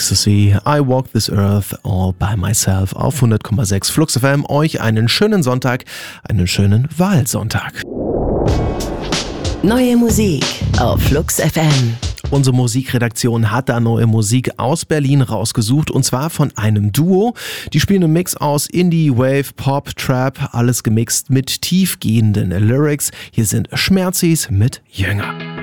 Ecstasy, I Walk This Earth All By Myself auf 100,6 Flux FM. Euch einen schönen Sonntag, einen schönen Wahlsonntag. Neue Musik auf Flux FM. Unsere Musikredaktion hat da neue Musik aus Berlin rausgesucht und zwar von einem Duo. Die spielen einen Mix aus Indie, Wave, Pop, Trap, alles gemixt mit tiefgehenden Lyrics. Hier sind Schmerzis mit Jünger.